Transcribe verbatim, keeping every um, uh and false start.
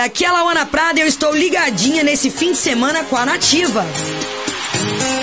galera, aqui é a Lauana Prada e eu estou ligadinha nesse fim de semana com a Nativa.